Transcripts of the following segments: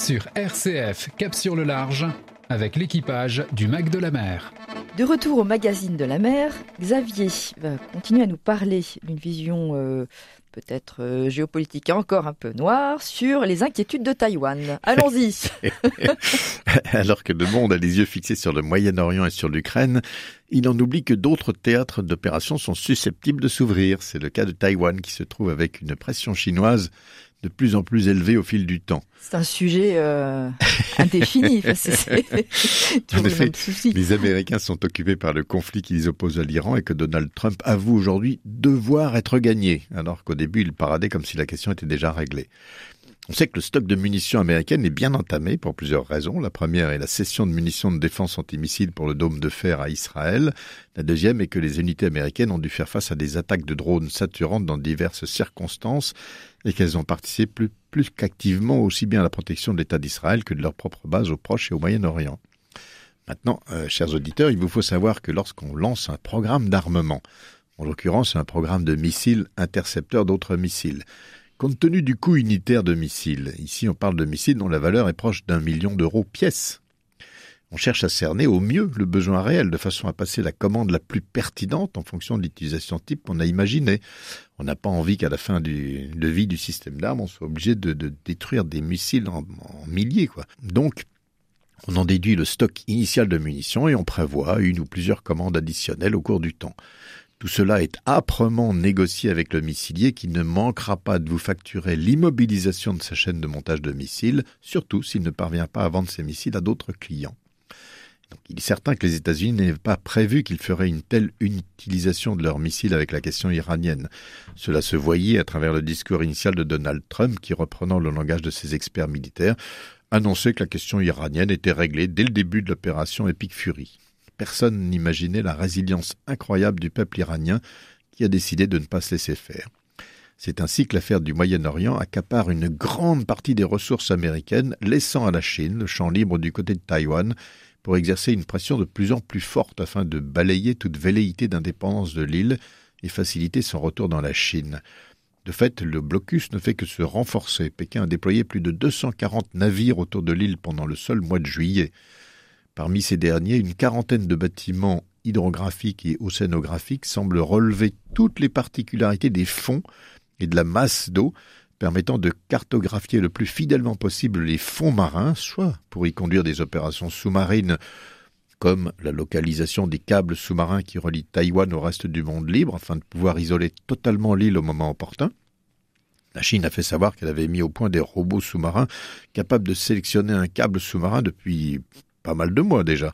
sur RCF Cap sur le Large avec l'équipage du Mac de la Mer. De retour au magazine de la mer, Xavier va continuer à nous parler d'une vision peut-être géopolitique encore un peu noire sur les inquiétudes de Taïwan. Allons-y. Alors que le monde a les yeux fixés sur le Moyen-Orient et sur l'Ukraine, il en oublie que d'autres théâtres d'opération sont susceptibles de s'ouvrir. C'est le cas de Taïwan qui se trouve avec une pression chinoise de plus en plus élevée au fil du temps. C'est un sujet indéfini. En effet, les Américains sont occupés par le conflit qui les oppose à l'Iran et que Donald Trump avoue aujourd'hui devoir être gagné, alors qu'au début il paradait comme si la question était déjà réglée. On sait que le stock de munitions américaines est bien entamé pour plusieurs raisons. La première est la cession de munitions de défense antimissiles pour le dôme de fer à Israël. La deuxième est que les unités américaines ont dû faire face à des attaques de drones saturantes dans diverses circonstances et qu'elles ont participé plus qu'activement aussi bien à la protection de l'État d'Israël que de leurs propres bases au Proche et au Moyen-Orient. Maintenant, chers auditeurs, il vous faut savoir que lorsqu'on lance un programme d'armement, en l'occurrence un programme de missiles intercepteurs d'autres missiles, compte tenu du coût unitaire de missiles, ici on parle de missiles dont la valeur est proche d'1 million d'euros pièce. On cherche à cerner au mieux le besoin réel, de façon à passer la commande la plus pertinente en fonction de l'utilisation type qu'on a imaginée. On n'a pas envie qu'à la fin de vie du système d'armes, on soit obligé de détruire des missiles en milliers, quoi. Donc, on en déduit le stock initial de munitions et on prévoit une ou plusieurs commandes additionnelles au cours du temps. Tout cela est âprement négocié avec le missilier qui ne manquera pas de vous facturer l'immobilisation de sa chaîne de montage de missiles, surtout s'il ne parvient pas à vendre ses missiles à d'autres clients. Donc, il est certain que les États-Unis n'avaient pas prévu qu'ils feraient une telle utilisation de leurs missiles avec la question iranienne. Cela se voyait à travers le discours initial de Donald Trump qui, reprenant le langage de ses experts militaires, annonçait que la question iranienne était réglée dès le début de l'opération Epic Fury. Personne n'imaginait la résilience incroyable du peuple iranien qui a décidé de ne pas se laisser faire. C'est ainsi que l'affaire du Moyen-Orient accapare une grande partie des ressources américaines, laissant à la Chine le champ libre du côté de Taïwan pour exercer une pression de plus en plus forte afin de balayer toute velléité d'indépendance de l'île et faciliter son retour dans la Chine. De fait, le blocus ne fait que se renforcer. Pékin a déployé plus de 240 navires autour de l'île pendant le seul mois de juillet. Parmi ces derniers, une quarantaine de bâtiments hydrographiques et océanographiques semblent relever toutes les particularités des fonds et de la masse d'eau, permettant de cartographier le plus fidèlement possible les fonds marins, soit pour y conduire des opérations sous-marines, comme la localisation des câbles sous-marins qui relient Taïwan au reste du monde libre, afin de pouvoir isoler totalement l'île au moment opportun. La Chine a fait savoir qu'elle avait mis au point des robots sous-marins capables de sélectionner un câble sous-marin depuis pas mal de mois déjà,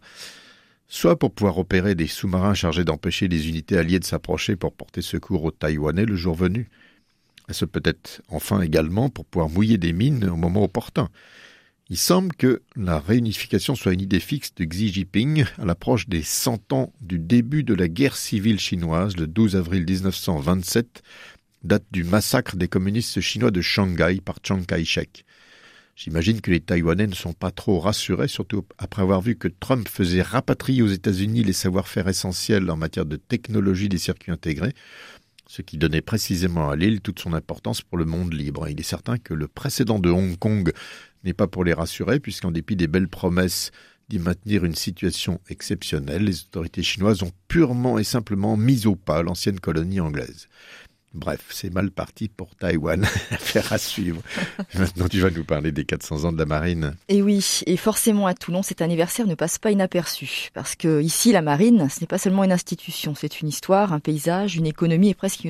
soit pour pouvoir opérer des sous-marins chargés d'empêcher les unités alliées de s'approcher pour porter secours aux Taïwanais le jour venu. Et ce peut être enfin également pour pouvoir mouiller des mines au moment opportun. Il semble que la réunification soit une idée fixe de Xi Jinping à l'approche des 100 ans du début de la guerre civile chinoise, le 12 avril 1927, date du massacre des communistes chinois de Shanghai par Chiang Kai-shek. J'imagine que les Taïwanais ne sont pas trop rassurés, surtout après avoir vu que Trump faisait rapatrier aux États-Unis les savoir-faire essentiels en matière de technologie des circuits intégrés, ce qui donnait précisément à l'île toute son importance pour le monde libre. Il est certain que le précédent de Hong Kong n'est pas pour les rassurer, puisqu'en dépit des belles promesses d'y maintenir une situation exceptionnelle, les autorités chinoises ont purement et simplement mis au pas l'ancienne colonie anglaise. Bref, c'est mal parti pour Taïwan, affaire à suivre. Maintenant, tu vas nous parler des 400 ans de la marine. Et oui, et forcément à Toulon, cet anniversaire ne passe pas inaperçu. Parce que ici, la marine, ce n'est pas seulement une institution, c'est une histoire, un paysage, une économie et presque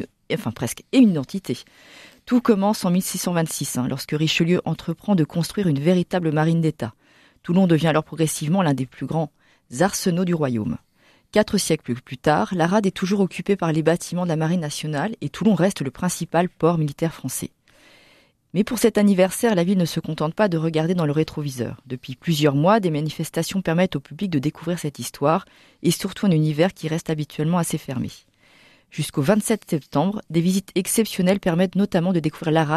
une identité. Tout commence en 1626, lorsque Richelieu entreprend de construire une véritable marine d'État. Toulon devient alors progressivement l'un des plus grands arsenaux du royaume. 4 siècles plus tard, la rade est toujours occupée par les bâtiments de la Marine nationale et Toulon reste le principal port militaire français. Mais pour cet anniversaire, la ville ne se contente pas de regarder dans le rétroviseur. Depuis plusieurs mois, des manifestations permettent au public de découvrir cette histoire et surtout un univers qui reste habituellement assez fermé. Jusqu'au 27 septembre, des visites exceptionnelles permettent notamment de découvrir la rade